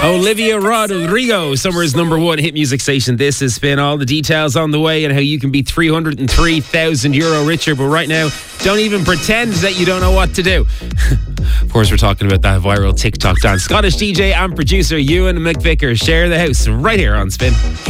Olivia Rodrigo, summer's number one hit music station. This is Spin. All the details on the way and how you can be €303,000 richer. But right now, don't even pretend that you don't know what to do. Of course, we're talking about that viral TikTok dance. Scottish DJ and producer Ewan McVicker share the house right here on Spin.